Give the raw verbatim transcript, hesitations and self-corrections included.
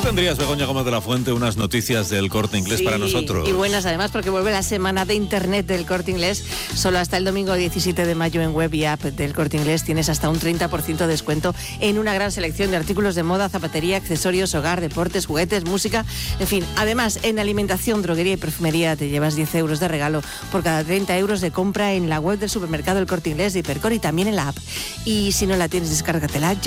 tendrías, Begoña Gómez de la Fuente, unas noticias del Corte Inglés Sí, para nosotros. Y buenas además, porque vuelve la semana de Internet del Corte Inglés. Solo hasta el domingo diecisiete de mayo en web y app del Corte Inglés tienes hasta un treinta por ciento de descuento en una gran selección de artículos de moda, zapatería, accesorios, hogar, deportes, juguetes, música, en fin. Además, en alimentación, droguería y perfumería te llevas diez euros de regalo por cada treinta euros de compra en la web del supermercado El Corte Inglés de Hipercor y también en la app. Y si no la tienes, descárgatela ya.